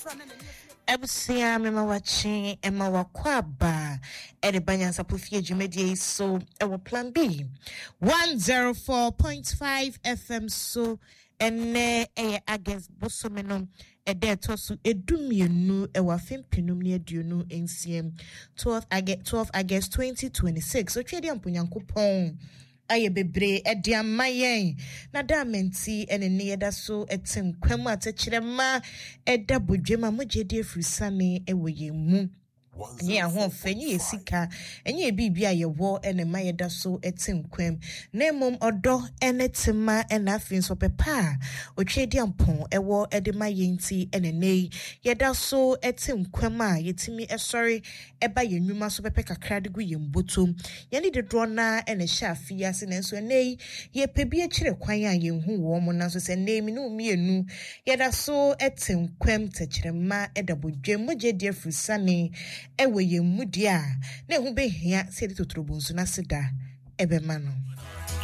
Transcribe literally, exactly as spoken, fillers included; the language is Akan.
Ebusia mema wachi ema wakwaba ede banyansa pofie dwumedie so ewo plan B one oh four point five F M so ene eye against bosomeno ede tosu edumienu ewa fempinum ne aduonu ensiem twelve August twenty twenty-six so twede amponyankopon aye bebre edi amayen na damenti ene ne yeda so etim kwam atechirema eda bodwema mogede afrisane ewoye mu ni ahon fenyi esika enye bibia yewo ene mayeda so etim kwam na mom odo ene tema ena afin so pepa otwedi ampon ewo ede mayenti ene nei yeda so etim kwam a yetimi esori eba yenwuma so pepe kakra de gu yembotom yeni de drona ene shafi ase nenso nei ye pebie kire kwan a yenhu wo mo nanso se nei mi no mienu yeda so etim kwam techirema eda bodwem mogede afrisane ewe ye mudia na hu behia se de totrobunsu na seda ebe ma no